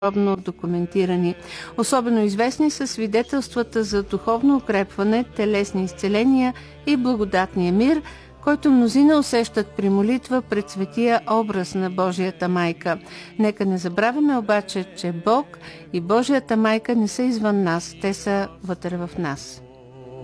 подробно документирани. Особено известни са свидетелствата за духовно укрепване, телесни изцеления и благодатния мир, който мнозина усещат при молитва пред светия образ на Божията майка. Нека не забравяме обаче, че Бог и Божията майка не са извън нас, те са вътре в нас.